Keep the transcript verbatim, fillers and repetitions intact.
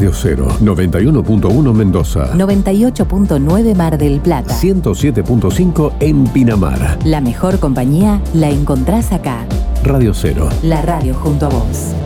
Radio Cero, noventa y uno punto uno Mendoza, noventa y ocho punto nueve Mar del Plata, ciento siete punto cinco en Pinamar. La mejor compañía la encontrás acá. Radio Cero. La radio junto a vos.